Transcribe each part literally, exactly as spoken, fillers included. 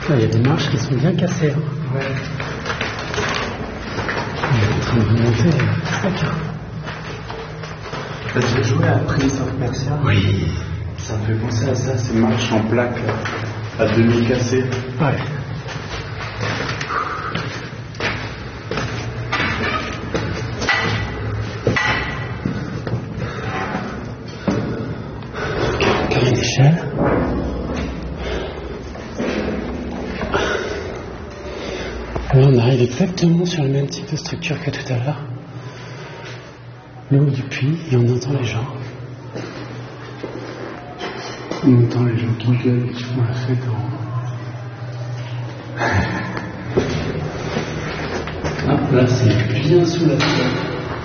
Là, il y a des marches qui sont bien cassées. Hein. Ouais. Il est en train de remonter. D'accord. T'as déjà joué à Prince of Persia? Oui. Ça me fait penser à ça, ces marches en plaques à demi cassées. Ouais. Quelle échelle? Là, on arrive exactement sur le même type de structure que tout à l'heure. Le haut du puits, et on entend les gens. On entend les gens qui gueulent, qui font la fête en... Ah, là, c'est bien sous la table.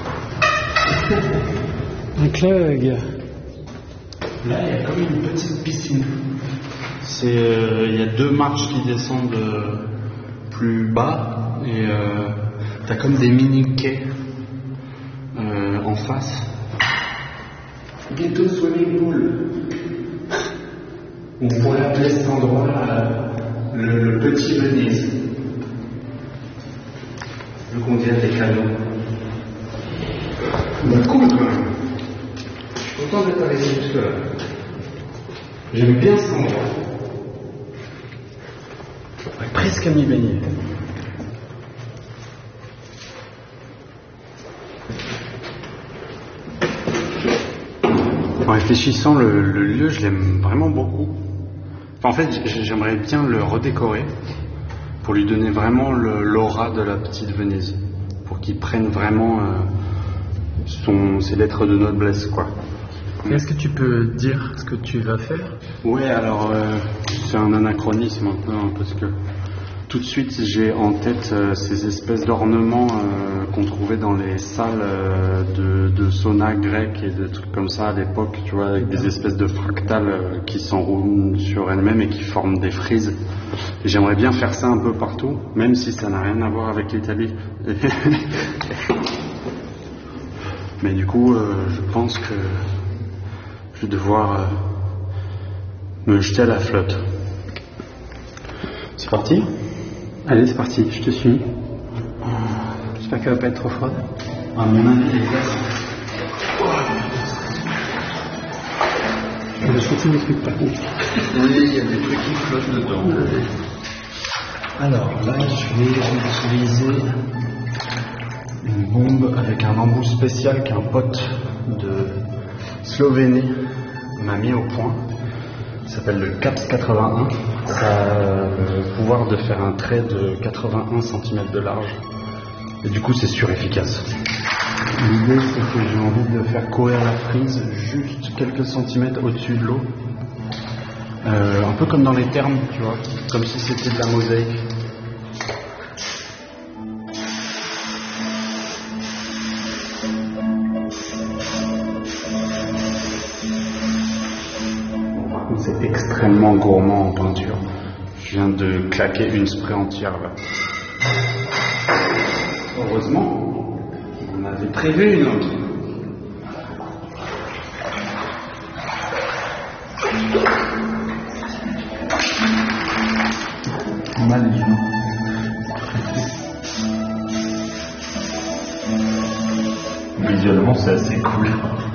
Un clog. Là, il y a comme une petite piscine. C'est, euh, il y a deux marches qui descendent euh, plus bas et euh, t'as comme des mini quais euh, en face. Ghetto Swimming Pool. On pourrait appeler cet endroit euh, le, le petit Venise. Vu qu'on vient des canaux. Bah cool quand même. Je suis content d'être arrivé jusque là. J'aime bien cet endroit. J'aurais presque m'y baigner. En réfléchissant, le, le lieu, je l'aime vraiment beaucoup. Enfin, en fait, j'aimerais bien le redécorer pour lui donner vraiment le, l'aura de la petite Venise. Pour qu'il prenne vraiment euh, son, ses lettres de noblesse, quoi. Est-ce que tu peux dire ce que tu vas faire? Ouais, alors euh, c'est un anachronisme maintenant parce que tout de suite j'ai en tête euh, ces espèces d'ornements euh, qu'on trouvait dans les salles euh, de, de sauna grec et de trucs comme ça à l'époque, tu vois, avec des espèces de fractales euh, qui s'enroulent sur elles-mêmes et qui forment des frises. Et j'aimerais bien faire ça un peu partout, même si ça n'a rien à voir avec l'Italie. Mais du coup, euh, je pense que je vais devoir euh, me jeter à la flotte. C'est parti? Allez, c'est parti, je te suis. J'espère qu'elle va pas être trop froide. À mon avis, les gars. Je vais sauter des trucs par contre. Oui, il y a des trucs qui flottent dedans. Alors là, je vais utiliser une bombe avec un embout spécial qu'un pote de Slovénie m'a mis au point. Ça s'appelle le CAPS quatre-vingt-un. Ça a le pouvoir de faire un trait de quatre-vingt-un centimètres de large. Et du coup, c'est surefficace. L'idée, c'est que j'ai envie de faire courir la frise juste quelques centimètres au-dessus de l'eau. Euh, un peu comme dans les thermes, tu vois, comme si c'était de la mosaïque. C'est extrêmement gourmand en peinture. Je viens de claquer une spray entière là. Heureusement, on avait prévu une autre. Mal du tout. Visuellement, c'est assez cool.